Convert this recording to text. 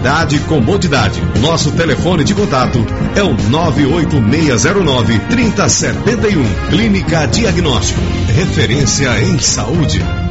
qualidade e comodidade. Nosso telefone de contato é o 98609-3071. Clínica Diagnóstico, referência em saúde.